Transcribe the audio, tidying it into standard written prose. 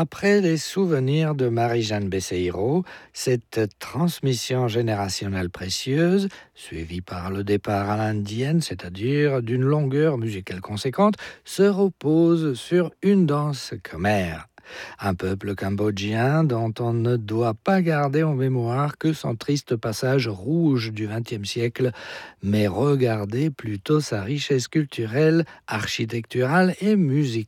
Après les souvenirs de Marie-Jeanne Besseiro, cette transmission générationnelle précieuse, suivie par le départ à l'indienne, c'est-à-dire d'une longueur musicale conséquente, se repose sur une danse khmère. Un peuple cambodgien dont on ne doit pas garder en mémoire que son triste passage rouge du XXe siècle, mais regarder plutôt sa richesse culturelle, architecturale et musicale.